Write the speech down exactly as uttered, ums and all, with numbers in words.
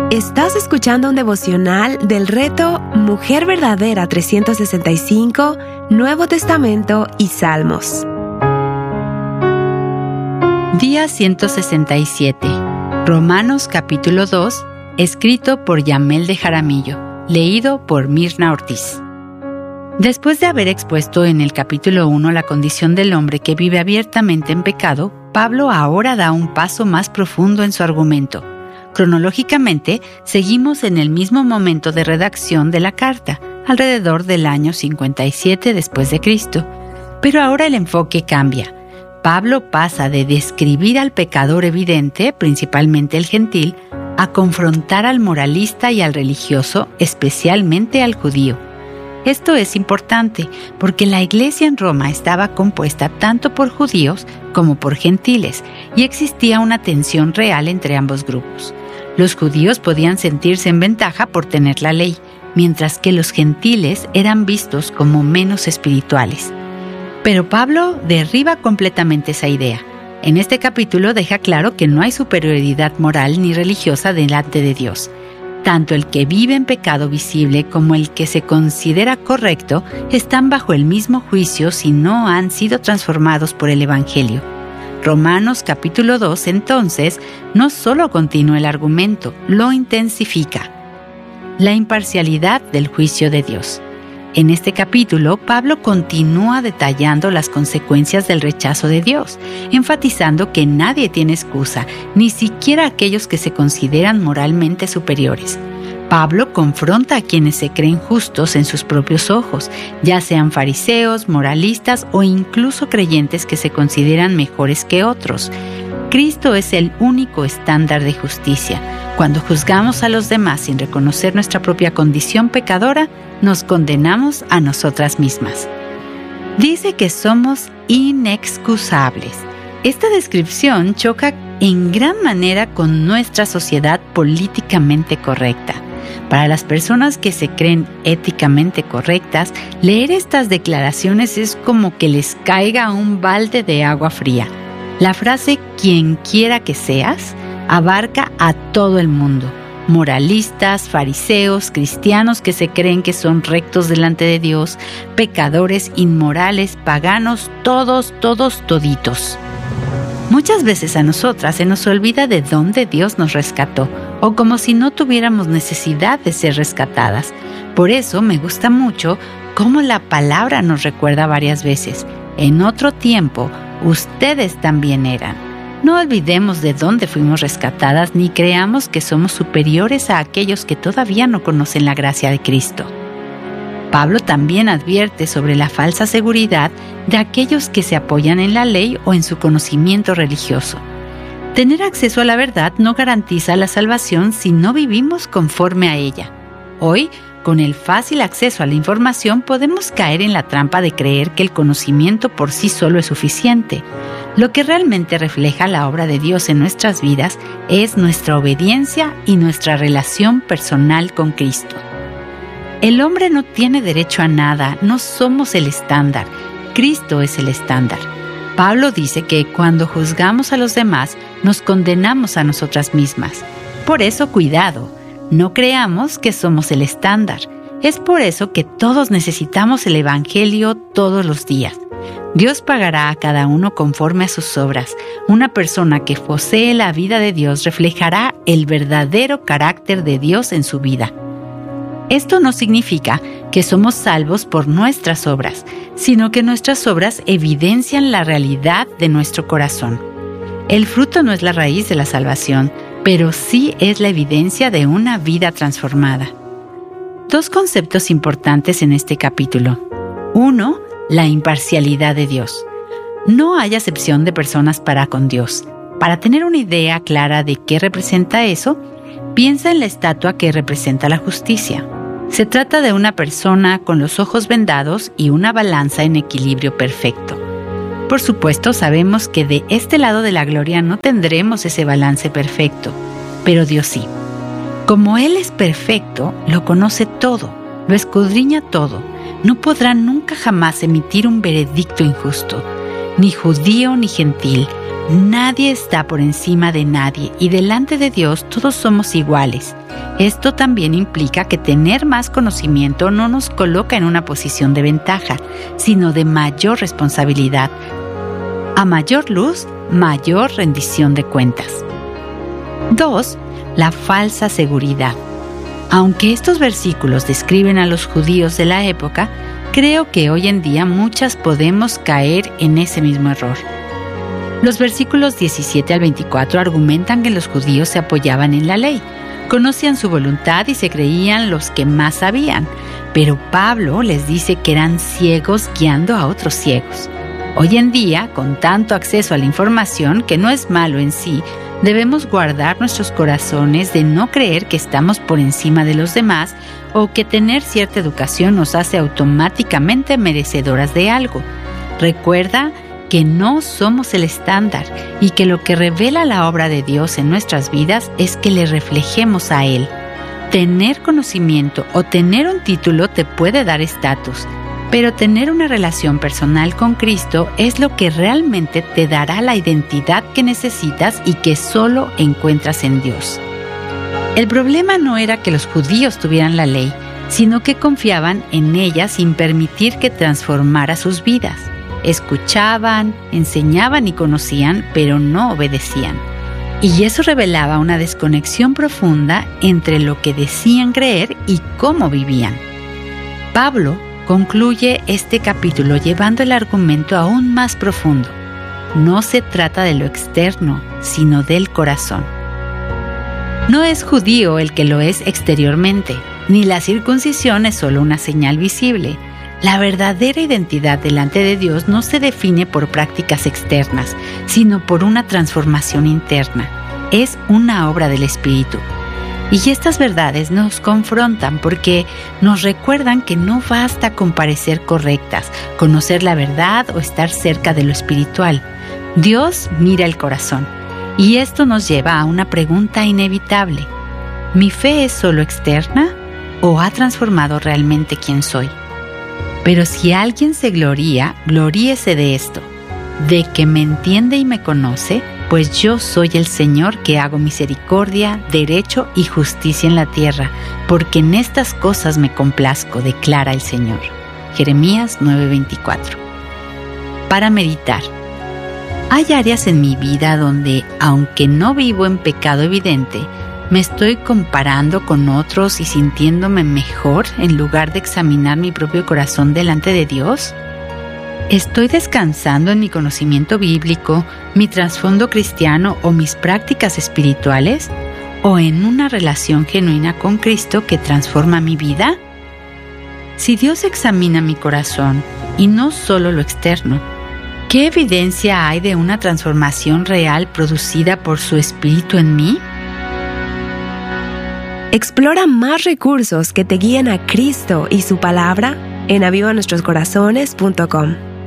Estás escuchando un devocional del reto Mujer Verdadera trescientos sesenta y cinco, Nuevo Testamento y Salmos. Día ciento sesenta y siete. Romanos capítulo dos, escrito por Yamel de Jaramillo, leído por Mirna Ortiz. Después de haber expuesto en el capítulo uno la condición del hombre que vive abiertamente en pecado, Pablo ahora da un paso más profundo en su argumento. Cronológicamente, seguimos en el mismo momento de redacción de la carta, alrededor del año cincuenta y siete después de Cristo. Pero ahora el enfoque cambia. Pablo pasa de describir al pecador evidente, principalmente el gentil, a confrontar al moralista y al religioso, especialmente al judío. Esto es importante porque la iglesia en Roma estaba compuesta tanto por judíos como por gentiles y existía una tensión real entre ambos grupos. Los judíos podían sentirse en ventaja por tener la ley, mientras que los gentiles eran vistos como menos espirituales. Pero Pablo derriba completamente esa idea. En este capítulo deja claro que no hay superioridad moral ni religiosa delante de Dios. Tanto el que vive en pecado visible como el que se considera correcto están bajo el mismo juicio si no han sido transformados por el Evangelio. Romanos capítulo dos, entonces, no solo continúa el argumento, lo intensifica. La imparcialidad del juicio de Dios. En este capítulo, Pablo continúa detallando las consecuencias del rechazo de Dios, enfatizando que nadie tiene excusa, ni siquiera aquellos que se consideran moralmente superiores. Pablo confronta a quienes se creen justos en sus propios ojos, ya sean fariseos, moralistas o incluso creyentes que se consideran mejores que otros. Cristo es el único estándar de justicia. Cuando juzgamos a los demás sin reconocer nuestra propia condición pecadora, nos condenamos a nosotras mismas. Dice que somos inexcusables. Esta descripción choca en gran manera con nuestra sociedad políticamente correcta. Para las personas que se creen éticamente correctas, leer estas declaraciones es como que les caiga un balde de agua fría. La frase "quien quiera que seas" abarca a todo el mundo. Moralistas, fariseos, cristianos que se creen que son rectos delante de Dios, pecadores, inmorales, paganos, todos, todos, toditos. Muchas veces a nosotras se nos olvida de dónde Dios nos rescató, o como si no tuviéramos necesidad de ser rescatadas. Por eso me gusta mucho cómo la palabra nos recuerda varias veces: en otro tiempo, ustedes también eran. No olvidemos de dónde fuimos rescatadas ni creamos que somos superiores a aquellos que todavía no conocen la gracia de Cristo. Pablo también advierte sobre la falsa seguridad de aquellos que se apoyan en la ley o en su conocimiento religioso. Tener acceso a la verdad no garantiza la salvación si no vivimos conforme a ella. Hoy, con el fácil acceso a la información, podemos caer en la trampa de creer que el conocimiento por sí solo es suficiente. Lo que realmente refleja la obra de Dios en nuestras vidas es nuestra obediencia y nuestra relación personal con Cristo. El hombre no tiene derecho a nada, no somos el estándar, Cristo es el estándar. Pablo dice que cuando juzgamos a los demás, nos condenamos a nosotras mismas. Por eso, cuidado, no creamos que somos el estándar. Es por eso que todos necesitamos el Evangelio todos los días. Dios pagará a cada uno conforme a sus obras. Una persona que posee la vida de Dios reflejará el verdadero carácter de Dios en su vida. Esto no significa que somos salvos por nuestras obras, sino que nuestras obras evidencian la realidad de nuestro corazón. El fruto no es la raíz de la salvación, pero sí es la evidencia de una vida transformada. Dos conceptos importantes en este capítulo. Uno, la imparcialidad de Dios. No hay acepción de personas para con Dios. Para tener una idea clara de qué representa eso, piensa en la estatua que representa la justicia. Se trata de una persona con los ojos vendados y una balanza en equilibrio perfecto. Por supuesto, sabemos que de este lado de la gloria no tendremos ese balance perfecto, pero Dios sí. Como Él es perfecto, lo conoce todo, lo escudriña todo. No podrá nunca jamás emitir un veredicto injusto, ni judío ni gentil. Nadie está por encima de nadie y delante de Dios todos somos iguales. Esto también implica que tener más conocimiento no nos coloca en una posición de ventaja, sino de mayor responsabilidad. A mayor luz, mayor rendición de cuentas. dos. La falsa seguridad. Aunque estos versículos describen a los judíos de la época, creo que hoy en día muchas podemos caer en ese mismo error. Los versículos diecisiete al veinticuatro argumentan que los judíos se apoyaban en la ley, conocían su voluntad y se creían los que más sabían, pero Pablo les dice que eran ciegos guiando a otros ciegos. Hoy en día, con tanto acceso a la información, que no es malo en sí, debemos guardar nuestros corazones de no creer que estamos por encima de los demás o que tener cierta educación nos hace automáticamente merecedoras de algo. Recuerda que no somos el estándar y que lo que revela la obra de Dios en nuestras vidas es que le reflejemos a Él. Tener conocimiento o tener un título te puede dar estatus, pero tener una relación personal con Cristo es lo que realmente te dará la identidad que necesitas y que solo encuentras en Dios. El problema no era que los judíos tuvieran la ley, sino que confiaban en ella sin permitir que transformara sus vidas. Escuchaban, enseñaban y conocían, pero no obedecían. Y eso revelaba una desconexión profunda entre lo que decían creer y cómo vivían. Pablo concluye este capítulo llevando el argumento aún más profundo. No se trata de lo externo, sino del corazón. No es judío el que lo es exteriormente, ni la circuncisión es solo una señal visible. La verdadera identidad delante de Dios no se define por prácticas externas, sino por una transformación interna. Es una obra del Espíritu. Y estas verdades nos confrontan porque nos recuerdan que no basta con parecer correctas, conocer la verdad o estar cerca de lo espiritual. Dios mira el corazón. Y esto nos lleva a una pregunta inevitable. ¿Mi fe es solo externa o ha transformado realmente quién soy? Pero si alguien se gloría, gloríese de esto, de que me entiende y me conoce, pues yo soy el Señor que hago misericordia, derecho y justicia en la tierra, porque en estas cosas me complazco, declara el Señor. Jeremías nueve veinticuatro. Para meditar. Hay áreas en mi vida donde, aunque no vivo en pecado evidente, ¿me estoy comparando con otros y sintiéndome mejor en lugar de examinar mi propio corazón delante de Dios? ¿Estoy descansando en mi conocimiento bíblico, mi trasfondo cristiano o mis prácticas espirituales? ¿O en una relación genuina con Cristo que transforma mi vida? Si Dios examina mi corazón y no solo lo externo, ¿qué evidencia hay de una transformación real producida por su Espíritu en mí? Explora más recursos que te guíen a Cristo y su palabra en aviva nuestros corazones punto com.